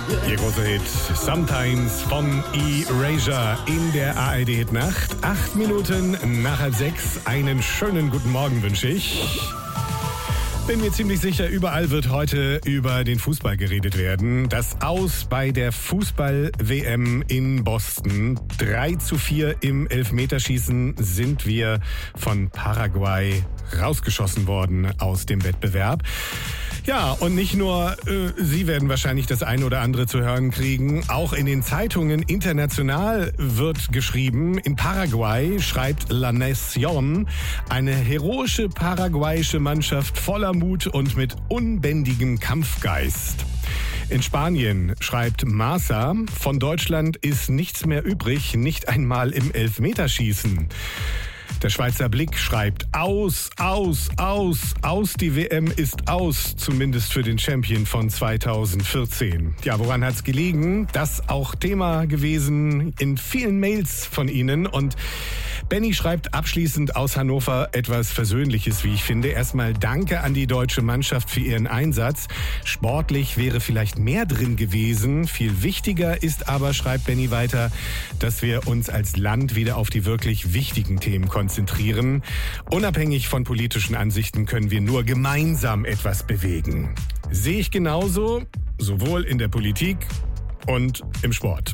Ihr großer Hit Sometimes von Erasure in der ARD-Hit-Nacht. 8 Minuten nach 6. Einen schönen guten Morgen wünsche ich. Bin mir ziemlich sicher, überall wird heute über den Fußball geredet werden. Das Aus bei der Fußball-WM in Boston. 3:4 im Elfmeterschießen sind wir von Paraguay rausgeschossen worden aus dem Wettbewerb. Ja, und nicht nur Sie werden wahrscheinlich das eine oder andere zu hören kriegen. Auch in den Zeitungen international wird geschrieben. In Paraguay schreibt La Nación, eine heroische paraguayische Mannschaft voller Mut und mit unbändigem Kampfgeist. In Spanien schreibt Marca, von Deutschland ist nichts mehr übrig, nicht einmal im Elfmeterschießen. Der Schweizer Blick schreibt aus, die WM ist aus, zumindest für den Champion von 2014. Ja, woran hat's gelegen? Das auch Thema gewesen in vielen Mails von Ihnen. Und Benny schreibt abschließend aus Hannover etwas Versöhnliches, wie ich finde. Erstmal danke an die deutsche Mannschaft für ihren Einsatz. Sportlich wäre vielleicht mehr drin gewesen. Viel wichtiger ist aber, schreibt Benny weiter, dass wir uns als Land wieder auf die wirklich wichtigen Themen konzentrieren. Unabhängig von politischen Ansichten können wir nur gemeinsam etwas bewegen. Sehe ich genauso, sowohl in der Politik und im Sport.